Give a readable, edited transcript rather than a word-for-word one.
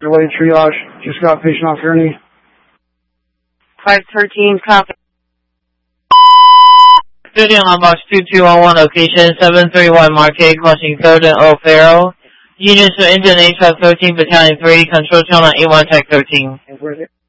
Underway triage. Just got patient off gurney. 513, copy. Studio on box 2211, location 731 Marquette, crossing 3rd and O'Farrell. Units for Indian HF 13 Battalion 3, control channel 81 Tech 13.